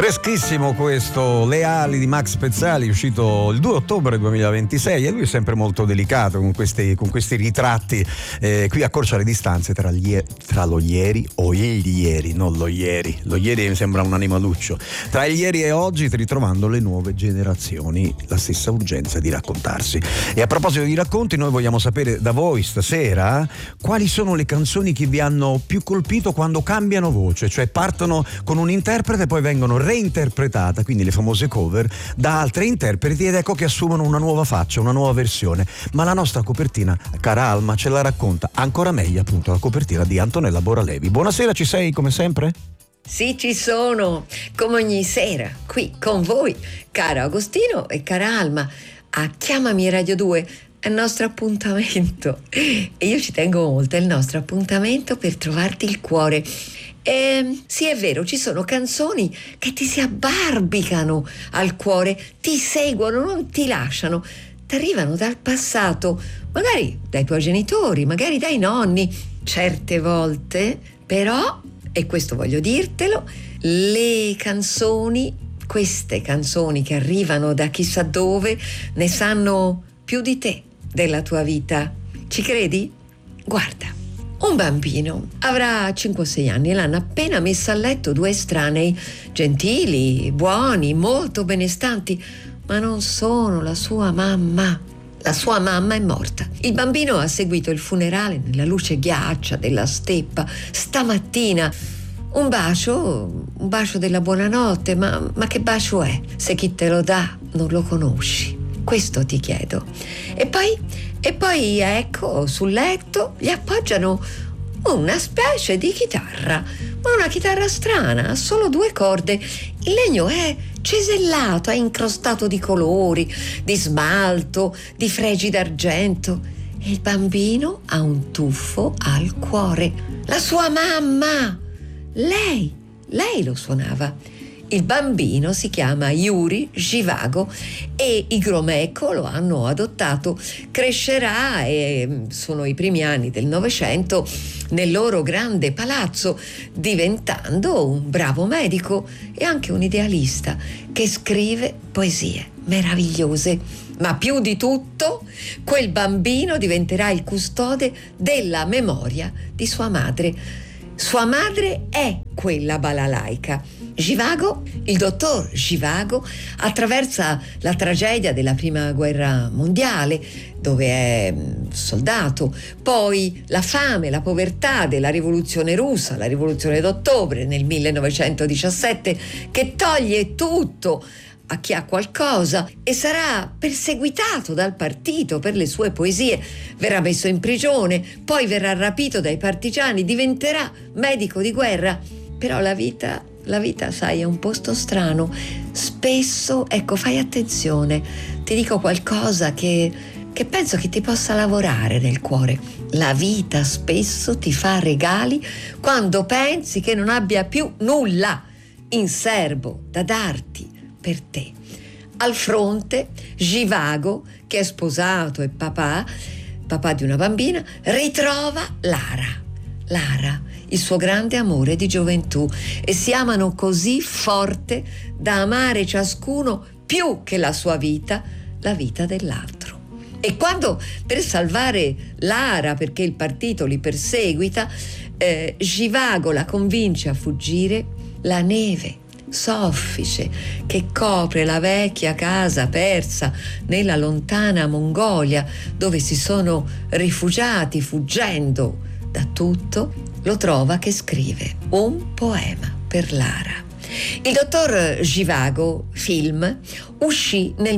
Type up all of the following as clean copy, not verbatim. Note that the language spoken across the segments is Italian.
Freschissimo questo, Le ali di Max Pezzali, uscito il 2 ottobre 2026, e lui è sempre molto delicato con questi ritratti. Qui accorcia le distanze tra lo ieri o il ieri, non lo ieri. Lo ieri mi sembra un animaluccio. Tra il ieri e oggi, ritrovando le nuove generazioni, la stessa urgenza di raccontarsi. E a proposito di racconti, noi vogliamo sapere da voi stasera quali sono le canzoni che vi hanno più colpito quando cambiano voce, cioè partono con un interprete e poi vengono reinterpretata, quindi le famose cover, da altri interpreti, ed ecco che assumono una nuova faccia, una nuova versione. Ma la nostra copertina, cara Alma, ce la racconta ancora meglio, appunto, la copertina di Antonella Boralevi. Buonasera, ci sei come sempre? Sì, ci sono, come ogni sera, qui con voi, caro Agostino e cara Alma, a Chiamami Radio 2, è il nostro appuntamento. E io ci tengo molto, è il nostro appuntamento per trovarti il cuore. Sì, è vero, ci sono canzoni che ti si abbarbicano al cuore, ti seguono, non ti lasciano, ti arrivano dal passato, magari dai tuoi genitori, magari dai nonni. Certe volte, però, e questo voglio dirtelo, le canzoni, queste canzoni che arrivano da chissà dove, ne sanno più di te, della tua vita. Ci credi? Guarda. Un bambino avrà 5-6 anni e l'hanno appena messo a letto due estranei, gentili, buoni, molto benestanti, ma non sono la sua mamma. La sua mamma è morta. Il bambino ha seguito il funerale nella luce ghiaccia della steppa. Stamattina un bacio della buonanotte, ma che bacio è se chi te lo dà non lo conosci? Questo ti chiedo. E poi ecco, sul letto gli appoggiano una specie di chitarra, ma una chitarra strana, ha solo 2 corde. Il legno è cesellato, è incrostato di colori, di smalto, di fregi d'argento. E il bambino ha un tuffo al cuore. La sua mamma, lei lo suonava. Il bambino si chiama Yuri Zhivago e i Gromeko lo hanno adottato. Crescerà, e sono i primi anni del Novecento, nel loro grande palazzo, diventando un bravo medico e anche un idealista che scrive poesie meravigliose. Ma più di tutto, quel bambino diventerà il custode della memoria di sua madre. Sua madre è quella balalaika. Zhivago, il dottor Zhivago, attraversa la tragedia della prima guerra mondiale, dove è soldato, poi la fame, la povertà della rivoluzione russa, la rivoluzione d'ottobre nel 1917, che toglie tutto a chi ha qualcosa, e sarà perseguitato dal partito per le sue poesie, verrà messo in prigione, poi verrà rapito dai partigiani, diventerà medico di guerra. Però la vita, sai, è un posto strano. Spesso, ecco, fai attenzione, ti dico qualcosa che penso che ti possa lavorare nel cuore. La vita spesso ti fa regali quando pensi che non abbia più nulla in serbo da darti per te. Al fronte, Zhivago, che è sposato e papà di una bambina, ritrova Lara, il suo grande amore di gioventù, e si amano così forte da amare ciascuno più che la sua vita, la vita dell'altro. E quando, per salvare Lara, perché il partito li perseguita, Zhivago la convince a fuggire, la neve soffice che copre la vecchia casa persa nella lontana Mongolia, dove si sono rifugiati fuggendo da tutto, lo trova che scrive un poema per Lara. Il dottor Zhivago, film, uscì nel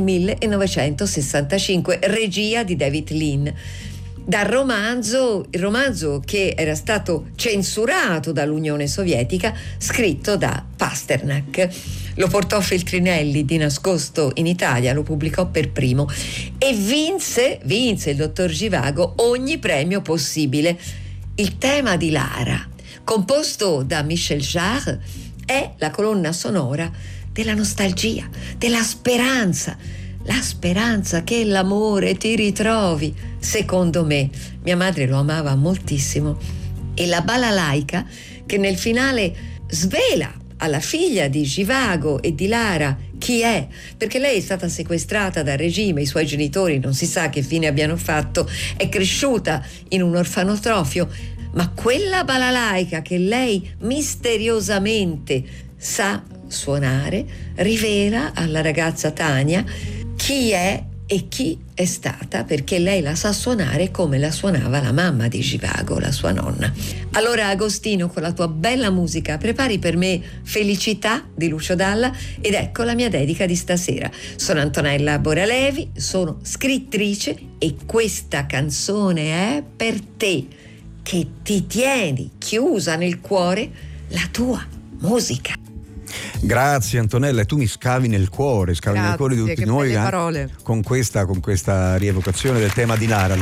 1965, regia di David Lean. Il romanzo che era stato censurato dall'Unione Sovietica, scritto da Pasternak. Lo portò Feltrinelli di nascosto in Italia, lo pubblicò per primo e vinse il dottor Zhivago ogni premio possibile. Il tema di Lara, composto da Michel Jarre, è la colonna sonora della nostalgia, della speranza. La speranza che l'amore ti ritrovi. Secondo me, mia madre lo amava moltissimo. E la balalaika, che nel finale svela alla figlia di Givago e di Lara chi è, perché lei è stata sequestrata dal regime, i suoi genitori non si sa che fine abbiano fatto, è cresciuta in un orfanotrofio, ma quella balalaica che lei misteriosamente sa suonare rivela alla ragazza Tania chi è e chi è stata, perché lei la sa suonare come la suonava la mamma di Givago, la sua nonna. Allora Agostino, con la tua bella musica prepari per me Felicità di Lucio Dalla, ed ecco la mia dedica di stasera. Sono Antonella Boralevi, sono scrittrice e questa canzone è per te che ti tieni chiusa nel cuore la tua musica. Grazie Antonella, e tu mi scavi nel cuore, nel cuore di tutti noi parole. Con questa rievocazione del tema di Lara.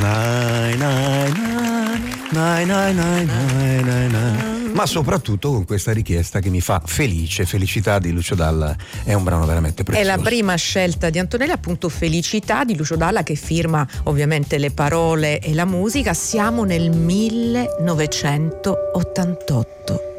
Ma soprattutto con questa richiesta che mi fa felice. Felicità di Lucio Dalla è un brano veramente prezioso. È la prima scelta di Antonella, appunto Felicità di Lucio Dalla, che firma ovviamente le parole e la musica. Siamo nel 1988.